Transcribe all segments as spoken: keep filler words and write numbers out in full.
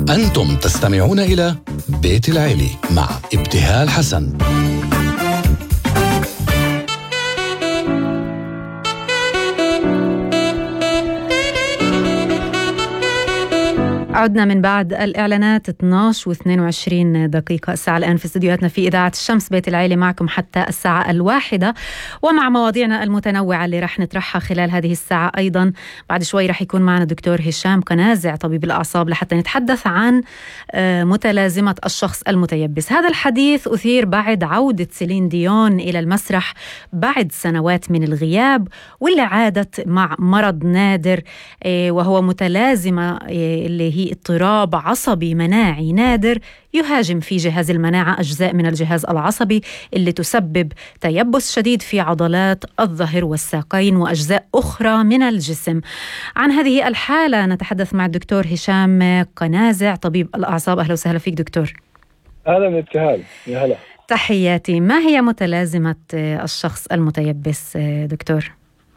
أنتم تستمعون إلى بيت العيلة مع ابتهال حسن. عدنا من بعد الإعلانات اثني عشر واثنين وعشرين دقيقة الساعة الآن في استديوهاتنا في إذاعة الشمس بيت العيلة، معكم حتى الساعة الواحدة، ومع مواضيعنا المتنوعة اللي رح نطرحها خلال هذه الساعة. أيضا بعد شوي رح يكون معنا دكتور هشام قنازع طبيب الأعصاب لحتى نتحدث عن متلازمة الشخص المتيبس. هذا الحديث أثير بعد عودة سيلين ديون إلى المسرح بعد سنوات من الغياب، واللي عادت مع مرض نادر وهو متلازمة اللي هي اضطراب عصبي مناعي نادر يهاجم في جهاز المناعة أجزاء من الجهاز العصبي، اللي تسبب تيبس شديد في عضلات الظهر والساقين وأجزاء أخرى من الجسم. عن هذه الحالة نتحدث مع الدكتور هشام قنازع طبيب الأعصاب. أهلا وسهلا فيك دكتور. أهلا ابتهال، يا هلا. تحياتي. ما هي متلازمة الشخص المتيبس دكتور؟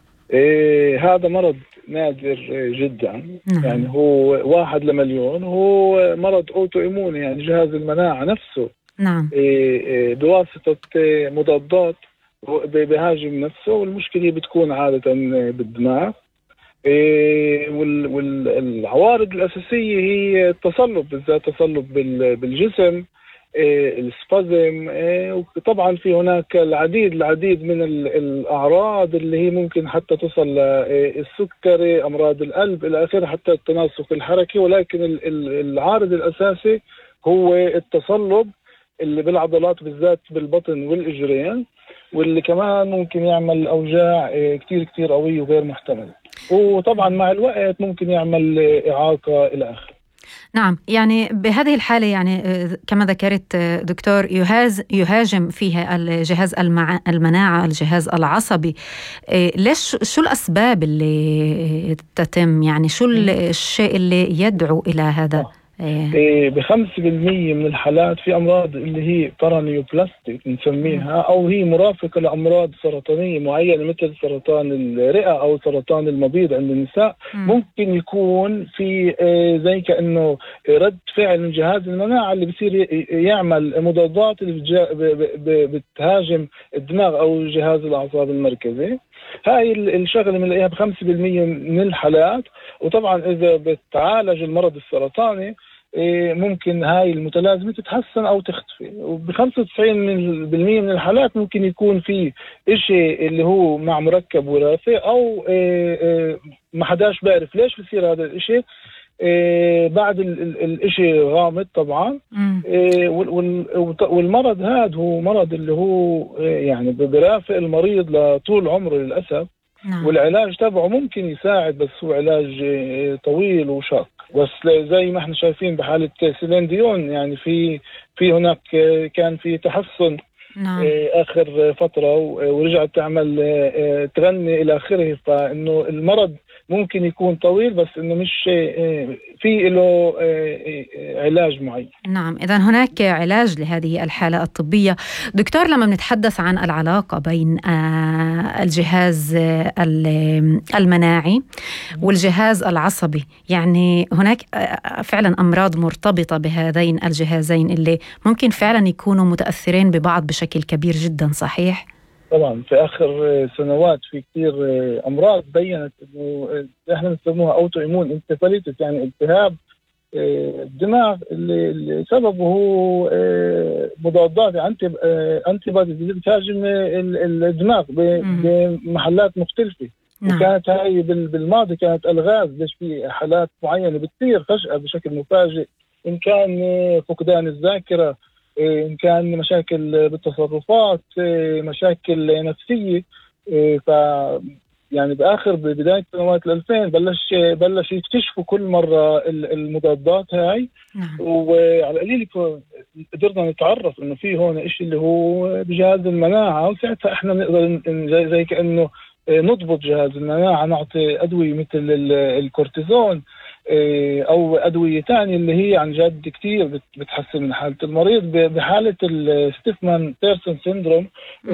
إيه، هذا مرض نادر جدا. نعم. يعني هو واحد لمليون، هو مرض أوتو إيموني، يعني جهاز المناعة نفسه. نعم. إيه، بواسطة مضادات بهاجم نفسه، والمشكلة بتكون عادة بالدماغ. إيه، والعوارض الأساسية هي التصلب، بالذات تصلب بالجسم، إيه السبازم، إيه وطبعا في هناك العديد العديد من الأعراض اللي هي ممكن حتى تصل للسكري، أمراض القلب إلى آخره، حتى التناسق الحركي. ولكن العارض الأساسي هو التصلب اللي بالعضلات، بالذات بالبطن والإجرين، واللي كمان ممكن يعمل أوجاع إيه كتير كتير قوية وغير محتملة، وطبعا مع الوقت ممكن يعمل إعاقة إلى آخره. نعم، يعني بهذه الحالة يعني كما ذكرت دكتور يهاز يهاجم فيها الجهاز المناعة الجهاز العصبي. ليش، شو الأسباب اللي تتم، يعني شو الشيء اللي يدعو إلى هذا؟ إيه بخمسة بالمية من الحالات في أمراض اللي هي بارانيوبلاستيك نسميها، أو هي مرافقة لأمراض سرطانية معينة مثل سرطان الرئة أو سرطان المبيض عند النساء. م. ممكن يكون في إيه زي كأنه رد فعل من جهاز المناعة اللي بصير يعمل مضادات اللي بتهاجم الدماغ أو جهاز الأعصاب المركزي. هاي الشغلة بنلاقيها بخمسة بالمية من الحالات. وطبعا إذا بتعالج المرض السرطاني ممكن هاي المتلازمة تتحسن أو تختفي. وبخمسة وتسعين بالمية من الحالات ممكن يكون في إشي اللي هو مع مركب وراثي، أو ما حداش بعرف ليش بصير هذا الإشي. إيه بعد الاشي غامض طبعا. إيه والمرض هذا هو مرض اللي هو إيه يعني برافق المريض لطول عمره للأسف. نعم. والعلاج تبعه ممكن يساعد، بس هو علاج إيه طويل وشاق. بس زي ما احنا شايفين بحالة سيلين ديون، يعني في في هناك كان في تحسن. نعم. إيه آخر فترة، ورجعت تعمل إيه تغني إلى آخره. فإنه المرض ممكن يكون طويل، بس إنه مش في له علاج معين. نعم، إذن هناك علاج لهذه الحالة الطبية. دكتور، لما بنتحدث عن العلاقة بين الجهاز المناعي والجهاز العصبي، يعني هناك فعلا أمراض مرتبطة بهذين الجهازين اللي ممكن فعلا يكونوا متأثرين ببعض بشكل كبير جدا، صحيح؟ طبعا في آخر سنوات في كتير أمراض بيّنت إنه إحنا نسموها أوتو إيمون انسفاليتس، يعني التهاب الدماغ اللي سببه هو مضادات أنتي أنتي بادي بتهاجم الدماغ بمحلات مختلفة. نعم. وكانت هاي بالماضي كانت ألغاز، ليش في حالات معينة بتصير فجأة بشكل مفاجئ، إن كان فقدان الذاكرة، إن كان مشاكل بالتصرفات، مشاكل نفسية. ف يعني بآخر بداية سنوات الألفين بلش بلش يكتشفوا كل مرة المضادات هاي. نعم. وعلى قليل قدرنا نتعرف إنه في هون إشي اللي هو بجهاز المناعة، وساعتها إحنا نقدر زي, زي كأنه نضبط جهاز المناعة، نعطي أدوية مثل الكورتيزون أو أدوية تانية اللي هي عن جد كتير بتحسن من حالة المريض. بحالة الستيفمان بيرسون سيندروم